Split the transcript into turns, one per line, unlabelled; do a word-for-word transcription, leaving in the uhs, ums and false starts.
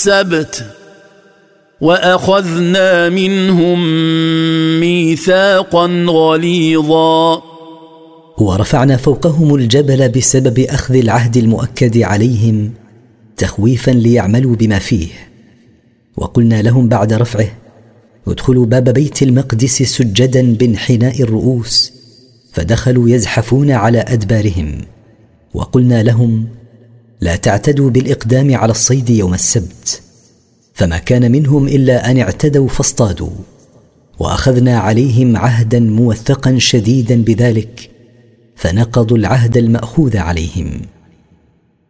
السبت وأخذنا منهم ميثاقا غليظا.
ورفعنا فوقهم الجبل بسبب أخذ العهد المؤكد عليهم تخويفا ليعملوا بما فيه. وقلنا لهم بعد رفعه: ادخلوا باب بيت المقدس سجدا بانحناء الرؤوس، فدخلوا يزحفون على أدبارهم. وقلنا لهم: لا تعتدوا بالإقدام على الصيد يوم السبت، فما كان منهم إلا أن اعتدوا فاصطادوا. وأخذنا عليهم عهدا موثقا شديدا بذلك، فنقضوا العهد المأخوذ عليهم.